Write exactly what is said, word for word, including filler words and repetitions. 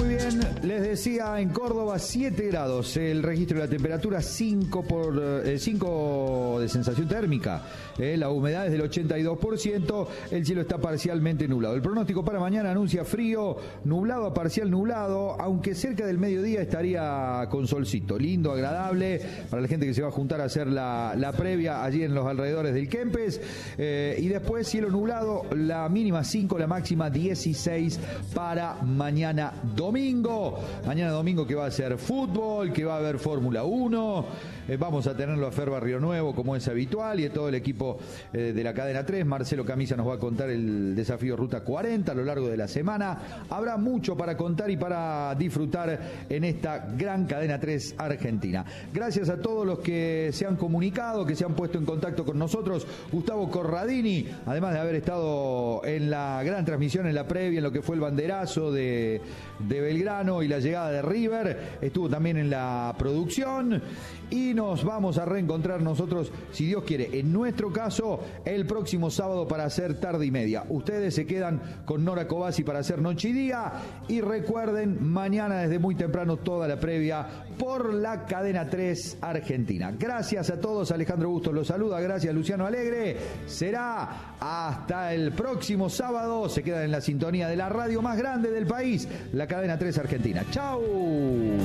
Muy bien, les decía, en Córdoba siete grados, el registro de la temperatura cinco, por, eh, cinco de sensación térmica, eh, la humedad es del ochenta y dos por ciento, el cielo está parcialmente nublado. El pronóstico para mañana anuncia frío, nublado a parcial nublado, aunque cerca del mediodía estaría con solcito, lindo, agradable, para la gente que se va a juntar a hacer la, la previa allí en los alrededores del Kempes, eh, y después cielo nublado, la mínima cinco, la máxima dieciséis para mañana domingo. Mañana domingo que va a ser fútbol, que va a haber Fórmula uno, eh, vamos a tenerlo a Fer Barrio Nuevo como es habitual y a todo el equipo eh, de la cadena tres. Marcelo Camisa nos va a contar el desafío Ruta cuarenta a lo largo de la semana. Habrá mucho para contar y para disfrutar en esta gran cadena tres argentina. Gracias a todos los que se han comunicado, que se han puesto en contacto con nosotros. Gustavo Corradini, además de haber estado en la gran transmisión, en la previa, en lo que fue el banderazo de, de Belgrano y la llegada de River, estuvo también en la producción y nos vamos a reencontrar nosotros, si Dios quiere, en nuestro caso, el próximo sábado para hacer tarde y media. Ustedes se quedan con Nora Cobasi para hacer noche y día y recuerden, mañana desde muy temprano toda la previa por la cadena tres argentina. Gracias a todos, Alejandro Bustos los saluda, gracias Luciano Alegre, será hasta el próximo sábado, se quedan en la sintonía de la radio más grande del país, la cadena tres argentina. ¡Chau!